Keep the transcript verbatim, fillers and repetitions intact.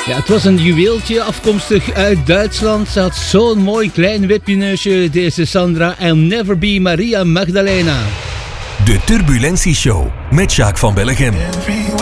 Ja, het was een juweeltje afkomstig uit Duitsland. Ze had zo'n mooi klein wipje, deze Sandra. I'll never be Maria Magdalena. De Turbulentie Show met Jacques van Bellegem.